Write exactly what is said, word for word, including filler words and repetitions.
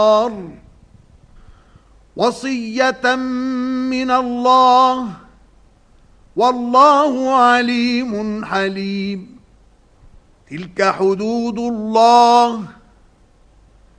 وصية من الله والله عليم حليم. تلك حدود الله